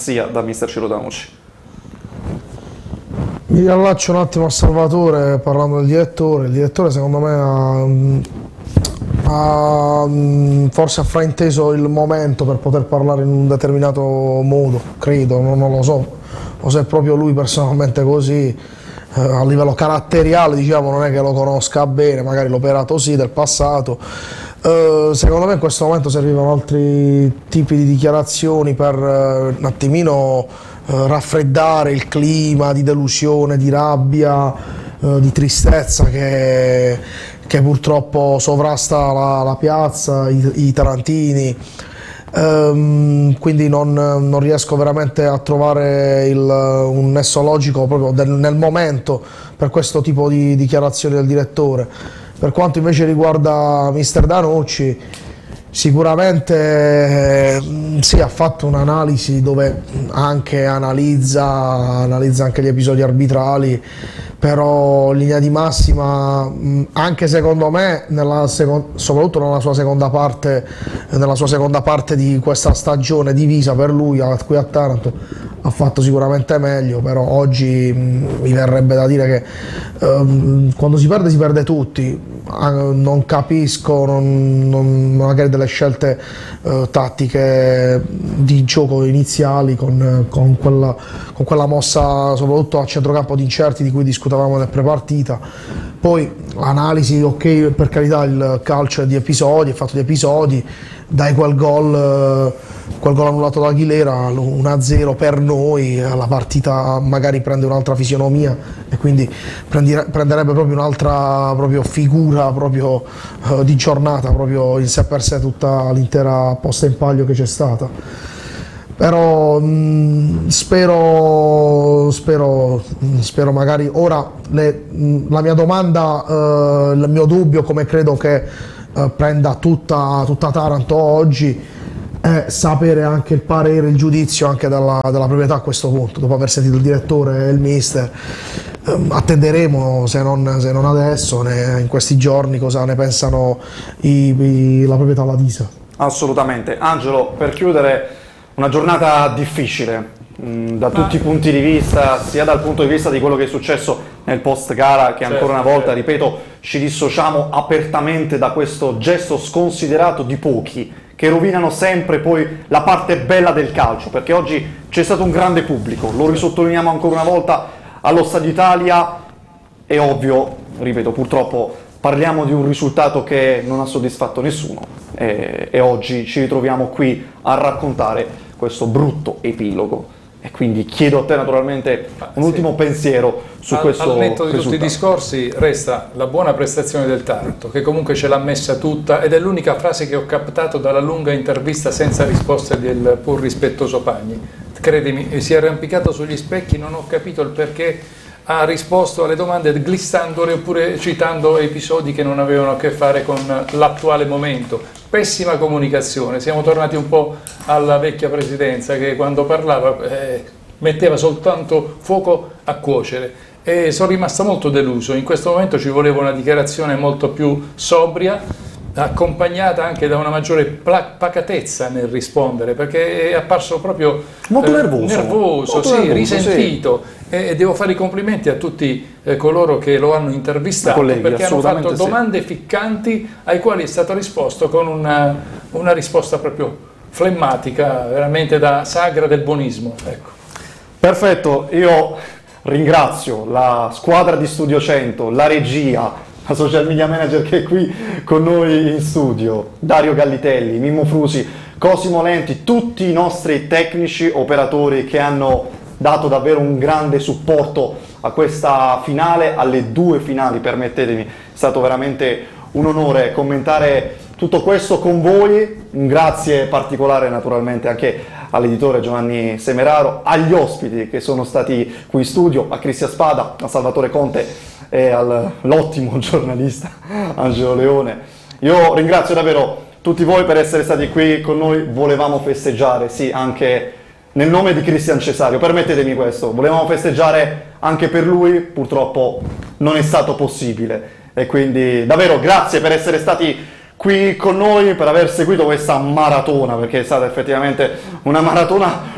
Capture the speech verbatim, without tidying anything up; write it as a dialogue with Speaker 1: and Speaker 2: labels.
Speaker 1: sia da mister Ciro Danucci.
Speaker 2: Mi riallaccio un attimo a Salvatore parlando del direttore. Il direttore secondo me ha, ha forse ha frainteso il momento per poter parlare in un determinato modo, credo, non, non lo so, o se è proprio lui personalmente così, eh, a livello caratteriale diciamo non è che lo conosca bene, magari l'operato sì del passato. Uh, secondo me in questo momento servivano altri tipi di dichiarazioni per uh, un attimino uh, raffreddare il clima di delusione, di rabbia, uh, di tristezza che, che purtroppo sovrasta la, la piazza, i, i tarantini. Um, quindi non, non riesco veramente a trovare il, un nesso logico proprio del, nel momento per questo tipo di dichiarazioni del direttore. Per quanto invece riguarda mister Danucci, sicuramente eh, sì, ha fatto un'analisi dove anche analizza, analizza anche gli episodi arbitrali, però in linea di massima, anche secondo me, nella seco- soprattutto nella sua seconda parte, nella sua seconda parte di questa stagione divisa per lui, qui a Taranto, ha fatto sicuramente meglio, però oggi mh, mi verrebbe da dire che um, quando si perde si perde tutti. Uh, non capisco non, non, magari delle scelte uh, tattiche di gioco iniziali con, con, quella, con quella mossa soprattutto a centrocampo di incerti di cui discutavamo nel prepartita. Poi l'analisi, ok, per carità il calcio è di episodi, è fatto di episodi, dai quel gol, quel gol annullato da Aguilera, uno a zero per noi, la partita magari prende un'altra fisionomia e quindi prenderebbe proprio un'altra proprio figura proprio, uh, di giornata, proprio in sé per sé tutta l'intera posta in palio che c'è stata. Però mh, spero, spero, spero magari ora le, mh, la mia domanda, uh, il mio dubbio, come credo che prenda tutta, tutta Taranto oggi, è sapere anche il parere, il giudizio anche della, della proprietà a questo punto, dopo aver sentito il direttore e il mister. Um, attenderemo, se non, se non adesso, ne, in questi giorni, cosa ne pensano i, i, la proprietà Lavisa.
Speaker 1: Assolutamente. Angelo, per chiudere, una giornata difficile mh, da tutti i punti di vista, sia dal punto di vista di quello che è successo nel post gara, che ancora una volta, ripeto, ci dissociamo apertamente da questo gesto sconsiderato di pochi che rovinano sempre poi la parte bella del calcio, perché oggi c'è stato un grande pubblico, lo risottolineiamo ancora una volta allo Stadio Italia. È ovvio, ripeto, purtroppo parliamo di un risultato che non ha soddisfatto nessuno e, e oggi ci ritroviamo qui a raccontare questo brutto epilogo. E quindi chiedo a te naturalmente un sì. ultimo pensiero su
Speaker 3: al,
Speaker 1: questo
Speaker 3: al netto di
Speaker 1: risultato.
Speaker 3: tutti i discorsi resta la buona prestazione del Taranto, che comunque ce l'ha messa tutta, ed è l'unica frase che ho captato dalla lunga intervista senza risposte del pur rispettoso Pagni. Credimi, si è arrampicato sugli specchi, non ho capito il perché ha risposto alle domande glissandole oppure citando episodi che non avevano a che fare con l'attuale momento. Pessima comunicazione, siamo tornati un po' alla vecchia presidenza che quando parlava eh, metteva soltanto fuoco a cuocere, e sono rimasto molto deluso. In questo momento ci voleva una dichiarazione molto più sobria, accompagnata anche da una maggiore pacatezza nel rispondere, perché è apparso proprio
Speaker 1: molto
Speaker 3: eh,
Speaker 1: nervoso,
Speaker 3: nervoso
Speaker 1: molto
Speaker 3: sì,
Speaker 1: nervoso,
Speaker 3: risentito, sì. E devo fare i complimenti a tutti eh, coloro che lo hanno intervistato, colleghi, perché hanno fatto domande sì. ficcanti ai quali è stato risposto con una, una risposta proprio flemmatica, veramente da sagra del buonismo, ecco.
Speaker 1: Perfetto, io ringrazio la squadra di Studio cento, la regia, la social media manager che è qui con noi in studio, Dario Gallitelli, Mimmo Frusi, Cosimo Lenti, tutti i nostri tecnici operatori che hanno dato davvero un grande supporto a questa finale, alle due finali, permettetemi, è stato veramente un onore commentare tutto questo con voi. Un grazie particolare naturalmente anche all'editore Giovanni Semeraro, agli ospiti che sono stati qui in studio, a Cristian Spada, a Salvatore Conte e all'ottimo giornalista Angelo Leone. Io ringrazio davvero tutti voi per essere stati qui con noi. Volevamo festeggiare, sì, anche nel nome di Cristian Cesario, permettetemi questo, volevamo festeggiare anche per lui, purtroppo non è stato possibile, e quindi davvero grazie per essere stati qui con noi, per aver seguito questa maratona, perché è stata effettivamente una maratona